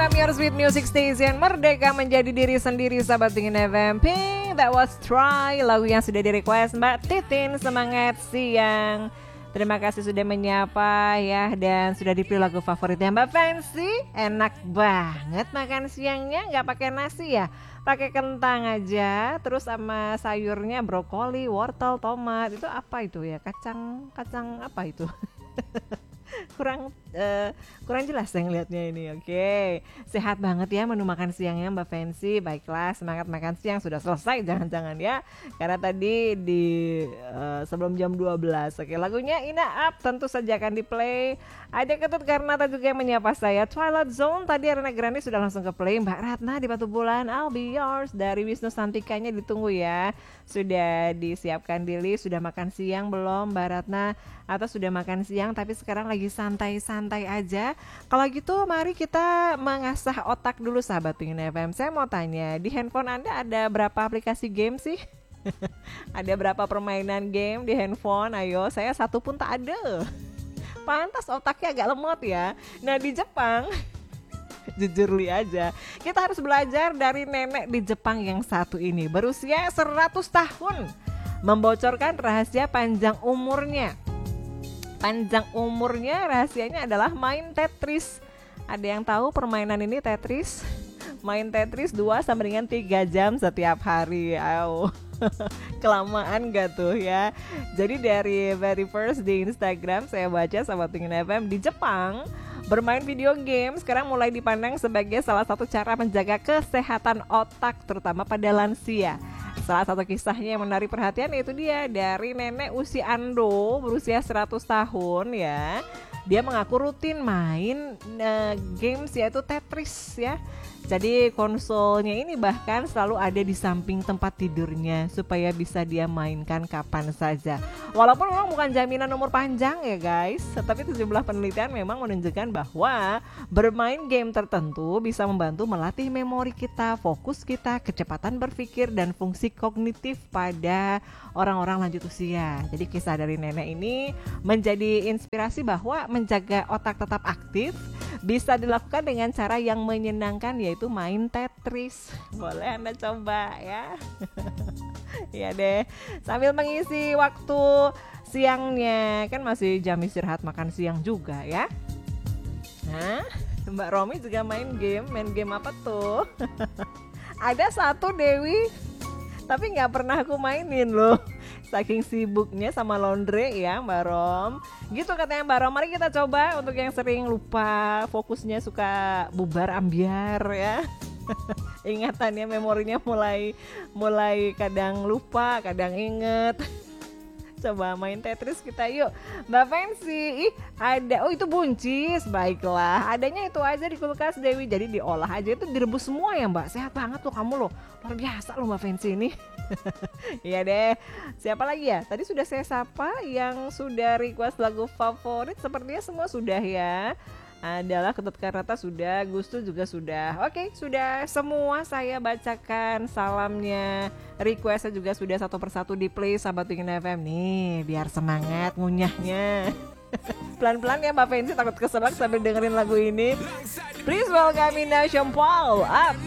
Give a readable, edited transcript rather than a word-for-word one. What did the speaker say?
FM, your sweet music station. Merdeka menjadi diri sendiri, sahabat Pingin FM. Pink, that was Try, lagu yang sudah di request Mbak Titin. Semangat siang. Terima kasih sudah menyapa ya. Dan sudah dipilih lagu favoritnya Mbak Fancy. Enak banget makan siangnya, gak pakai nasi ya, pakai kentang aja. Terus sama sayurnya brokoli, wortel, tomat. Itu apa itu ya? Kacang apa itu? kurang jelas saya ngelihatnya ini. Oke, sehat banget ya menu makan siangnya Mbak Fancy. Baiklah, semangat makan siang. Sudah selesai jangan-jangan ya, karena tadi di sebelum jam 12. Oke, lagunya Ina Up tentu saja akan di play. Ada Ketut Karnata juga yang menyapa saya. Twilight Zone tadi Ariana Grande sudah langsung ke play. Mbak Ratna di Batu Bulan, I'll Be Yours dari Wisnu Santikanya ditunggu ya. Sudah disiapkan di list. Sudah makan siang belum Mbak Ratna? Atau sudah makan siang tapi sekarang lagi santai-santai aja? Kalau gitu mari kita mengasah otak dulu sahabat Pingin FM. Saya mau tanya, di handphone Anda ada berapa aplikasi game sih? Ada berapa permainan game di handphone? Ayo, saya satu pun tak ada. Pantas otaknya agak lemot ya. Nah di Jepang jujur li aja, kita harus belajar dari nenek di Jepang yang satu ini, berusia 100 tahun, membocorkan rahasia panjang umurnya. Panjang umurnya rahasianya adalah main Tetris. Ada yang tahu permainan ini Tetris? Main Tetris 2 sampai dengan 3 jam setiap hari. Kelamaan gak tuh ya? Jadi dari very first di Instagram saya baca sahabat Pingin FM, di Jepang bermain video game sekarang mulai dipandang sebagai salah satu cara menjaga kesehatan otak, terutama pada lansia. Salah satu kisahnya yang menarik perhatian yaitu dia dari nenek usia Ando berusia 100 tahun ya. Dia mengaku rutin main games yaitu Tetris ya. Jadi konsolnya ini bahkan selalu ada di samping tempat tidurnya supaya bisa dia mainkan kapan saja. Walaupun memang bukan jaminan umur panjang ya guys, tapi sejumlah penelitian memang menunjukkan bahwa bermain game tertentu bisa membantu melatih memori kita, fokus kita, kecepatan berpikir, dan fungsi kognitif pada orang-orang lanjut usia. Jadi kisah dari nenek ini menjadi inspirasi bahwa menjaga otak tetap aktif bisa dilakukan dengan cara yang menyenangkan, yaitu main Tetris. Boleh Anda coba ya. Iya deh, sambil mengisi waktu siangnya, kan masih jam istirahat makan siang juga ya. Nah, Mbak Romi juga main game apa tuh? Ada satu Dewi, tapi gak pernah aku mainin loh, saking sibuknya sama laundry ya Mbak Rom. Gitu katanya Mbak Rom. Mari kita coba untuk yang sering lupa, fokusnya suka bubar ambiar ya. Ingatannya, memorinya mulai kadang lupa, kadang inget. Coba main Tetris kita yuk Mbak Fancy. Ada, itu buncis. Baiklah, adanya itu aja di kulkas Dewi. Jadi diolah aja, itu direbus semua ya Mbak. Sehat banget loh kamu loh, luar biasa loh Mbak Fancy ini. Iya deh, siapa lagi ya? Tadi sudah saya sapa yang sudah request lagu favorit. Sepertinya semua sudah ya. Adalah Ketut Karnata sudah, Gustu juga sudah. Oke, sudah semua saya bacakan salamnya. Requestnya juga sudah satu persatu di play sahabat Pingin FM nih, biar semangat ngunyahnya. Pelan-pelan ya Mbak Fancy, takut keselak sambil dengerin lagu ini. Please welcome Ina Shampoo Up.